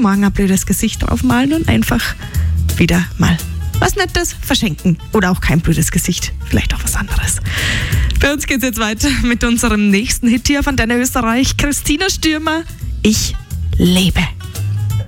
morgen ein blödes Gesicht draufmalen und einfach wieder mal was Nettes verschenken. Oder auch kein blödes Gesicht, vielleicht auch was anderes. Bei uns geht's jetzt weiter mit unserem nächsten Hit hier von Antenne Österreich. Christina Stürmer, Ich lebe.